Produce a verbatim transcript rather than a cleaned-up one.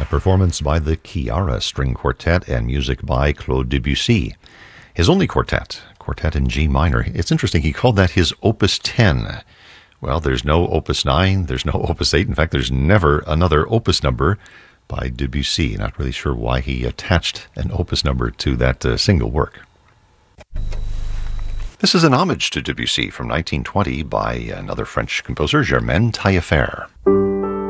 performance by the Chiara String Quartet and music by Claude Debussy. His only quartet, quartet in G minor. It's interesting, he called that his Opus ten. Well, there's no Opus nine, there's no Opus eight. In fact, there's never another Opus number by Debussy. Not really sure why he attached an Opus number to that uh, single work. This is an homage to Debussy from nineteen twenty by another French composer, Germaine Taillefer.